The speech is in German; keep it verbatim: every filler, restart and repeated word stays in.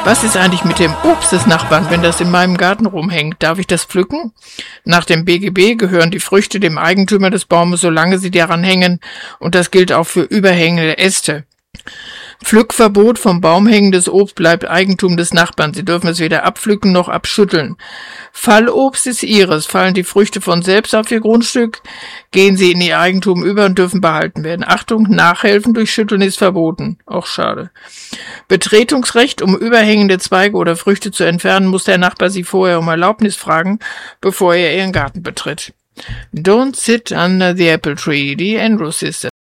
Was ist eigentlich mit dem Obst des Nachbarn, wenn das in meinem Garten rumhängt? Darf ich das pflücken? Nach dem B G B gehören die Früchte dem Eigentümer des Baumes, solange sie daran hängen, und das gilt auch für überhängende Äste. Pflückverbot vom Baum hängendes Obst bleibt Eigentum des Nachbarn. Sie dürfen es weder abpflücken noch abschütteln. Fallobst ist ihres. Fallen die Früchte von selbst auf ihr Grundstück, gehen sie in ihr Eigentum über und dürfen behalten werden. Achtung, nachhelfen durch Schütteln ist verboten. Auch schade. Betretungsrecht, um überhängende Zweige oder Früchte zu entfernen, muss der Nachbar sie vorher um Erlaubnis fragen, bevor er ihren Garten betritt. Don't sit under the apple tree, die Andrews Sisters.